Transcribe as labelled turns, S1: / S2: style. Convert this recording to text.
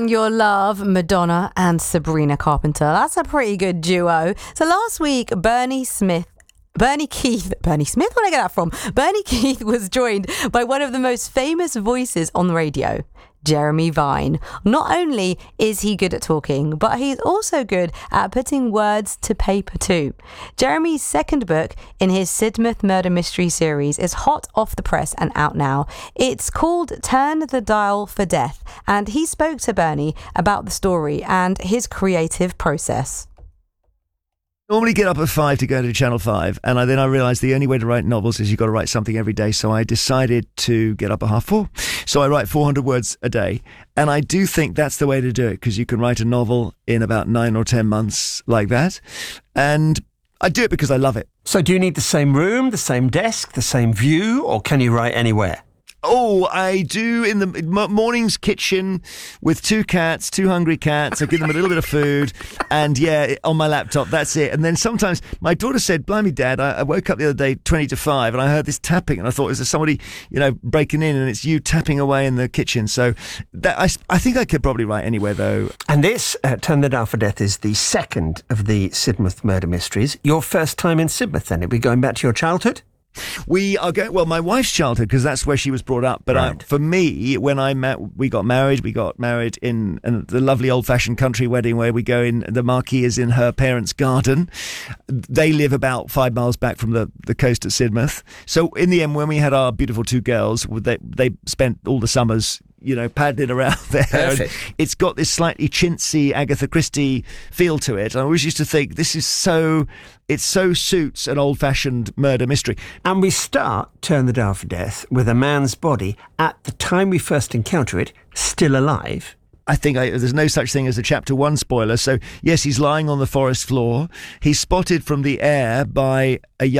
S1: Showing Your Love, Madonna and Sabrina Carpenter. That's a pretty good duo. So last week, Bernie Keith, where did I get that from? Bernie Keith was joined by one of the most famous voices on the radio, Jeremy Vine. Not only is he good at talking, but he's also good at putting words to paper too. Jeremy's second book in his Sidmouth Murder Mystery series is hot off the press and out now. It's called Turn the Dial for Death, and he spoke to Bernie about the story and his creative process.
S2: Normally get up at 5 to go to Channel 5, and then I realised the only way to write novels is you've got to write something every day, so I decided to get up at 4:30. So I write 400 words a day, and I do think that's the way to do it, because you can write a novel in about 9 or 10 months like that, and I do it because I love it.
S3: So do you need the same room, the same desk, the same view, or can you write anywhere?
S2: Oh, I do in the morning's kitchen with 2 cats, 2 hungry cats. I give them a little bit of food and, on my laptop, that's it. And then sometimes my daughter said, blimey, Dad, I woke up the other day 20 to 5 and I heard this tapping and I thought, is there somebody, breaking in, and it's you tapping away in the kitchen. So that I think I could probably write anywhere, though.
S3: And this, Turn the Dial for Death, is the second of the Sidmouth Murder Mysteries. Your first time in Sidmouth, then? Are we going back to your childhood?
S2: We are going, my wife's childhood, because that's where she was brought up. But
S3: right.
S2: For me, when we got married in the lovely old-fashioned country wedding where we go in, the marquee is in her parents' garden. They live about 5 miles back from the coast at Sidmouth. So in the end, when we had our beautiful 2 girls, they spent all the summers paddling around there.
S3: Perfect.
S2: It's got this slightly chintzy Agatha Christie feel to it. I always used to think it so suits an old-fashioned murder mystery.
S3: And we start Turn the Dial for Death with a man's body at the time we first encounter it, still alive.
S2: I think there's no such thing as a chapter 1 spoiler. So yes, he's lying on the forest floor. He's spotted from the air by a young